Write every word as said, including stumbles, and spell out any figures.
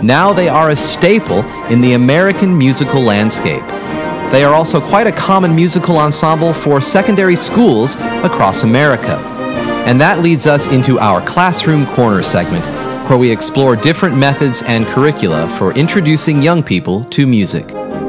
Now they are a staple in the American musical landscape. They are also quite a common musical ensemble for secondary schools across America. And that leads us into our Classroom Corner segment, where we explore different methods and curricula for introducing young people to music.